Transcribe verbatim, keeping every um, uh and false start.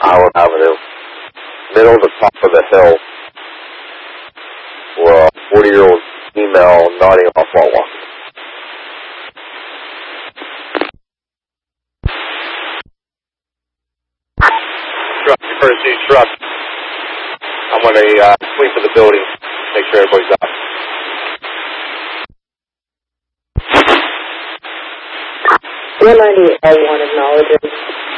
Highland Avenue, middle of the top of the hill, where a forty-year-old female nodding off while walking. Truck, emergency truck. I'm going to uh, sweep for the building, make sure everybody's out. one ninety-eight oh one acknowledges.